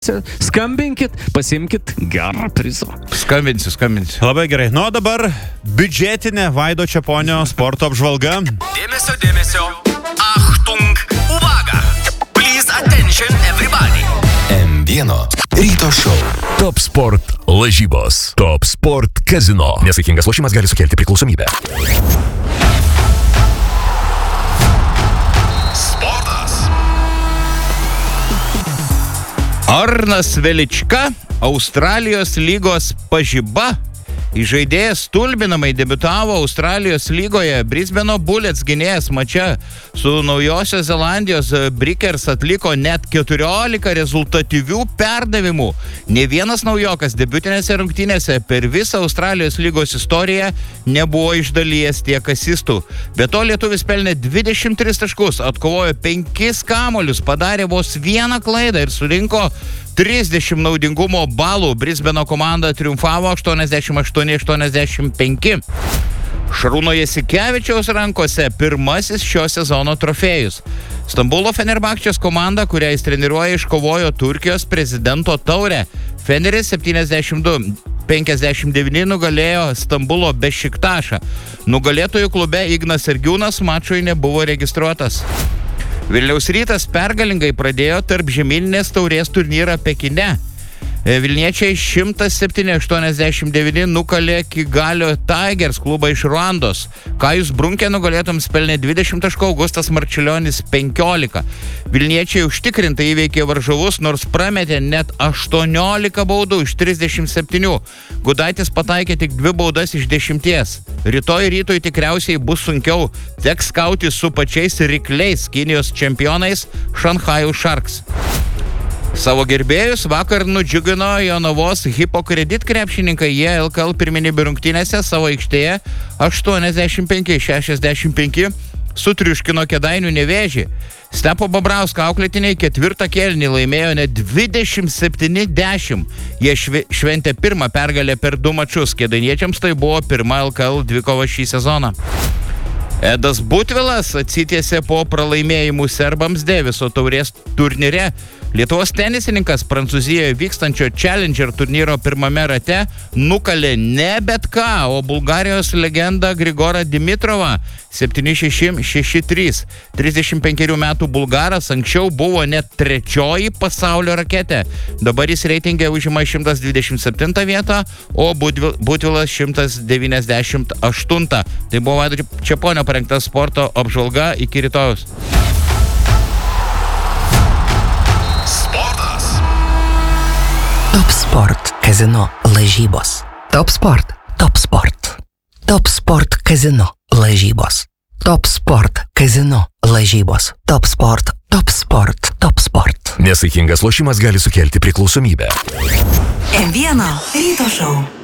Skambinkit, pasimkit gerą prizą. Skambinsiu. Labai gerai. Nu, dabar biudžetinė Vaido Čeponio sporto apžvalga. Dėmesio. Achtung, uwaga. Please attention everybody. M1 ryto šou. Top Sport lažybos. Top Sport Casino. Nesaikingas lošimas gali sukelti priklausomybę. Arnas Velička, Australijos lygos pažiba. Žaidėjas stulbinamai debiutavo Australijos lygoje. Brisbano Bullets gynėjas mače su Naujosios Zelandijos Breakers atliko net 14 rezultatyvių perdavimų. Nė vienas naujokas debiutinėse rungtynėse per visą Australijos lygos istoriją nebuvo išdalijęs tiek asistų. Be to lietuvis pelnė 23 taškus, atkovojo 5 kamuolius, padarė vos vieną klaidą ir surinko 30 naudingumo balų. Brisbano komanda triumfavo 88-85. Šarūno Jasikevičiaus rankose pirmasis šio sezono trofėjus. Stambulo Fenerbahčės komanda, kurią jis treniruoja, iškovojo Turkijos prezidento taurę. Feneris 72-59 nugalėjo Stambulo Bešiktašą. Nugalėtojų klube Ignas Sergiūnas mačui nebuvo registruotas. Vilniaus Rytas pergalingai pradėjo tarp žemyninės taurės turnyrą Pekine. Vilniečiai 107-89 nukalė Kigalio Tigers klubą iš Ruandos. Kajus Brunkė nugalėtoms pelnė 20 taškų, Augustas Marčiulionis 15. Vilniečiai užtikrintai įveikė varžovus, nors prametė net 18 baudų iš 37. Gudaitis pataikė tik 2 baudas iš 10. Rytoj Rytui tikriausiai bus sunkiau. Teks kautis su pačiais rykliais Kinijos čempionais Šanchajų Sharks. Savo gerbėjus vakar nudžiugino Jonavos Hipokredit krepšininkai. Jie LKL pirmenybių rungtynėse savo aikštėje 85-65 sutriuškino Kėdainių Nevėžį. Stepo Babrausko auklėtiniai 4. kėlinį laimėjo net 27-10. Jie šventė pirmą pergalę per 2 mačus. Kėdainiečiams tai buvo pirma LKL dvikova šį sezoną. Edas Butvilas atsitiesė po pralaimėjimų serbams Deviso taurės turnyre. Lietuvos tenisininkas Prancūzijoje vykstančio Challenger turnyro pirmame rate nukalė ne bet ką, o Bulgarijos legendą Grigorą Dimitrovą 7-6, 6-3. 35 metų bulgaras anksčiau buvo net 3 pasaulio raketė. Dabar jis reitinge užima 127 vietą, o Butvilas 198. Tai buvo Vaido Čeponio parengta sporto apžvalga. Iki rytojus. Top Sport Casino lažybos. Top Sport Casino lažybos. Top Sport Casino lažybos. Top Sport. Nesaikingas lošimas gali sukelti priklausomybę. M1 ryto šou.